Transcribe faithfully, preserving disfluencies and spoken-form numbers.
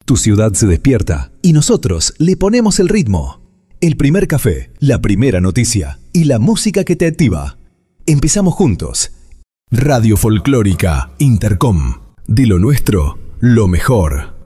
Tu ciudad se despierta y nosotros le ponemos el ritmo. El primer café, la primera noticia y la música que te activa. Empezamos juntos. Radio Folclórica Intercom. De lo nuestro, lo mejor.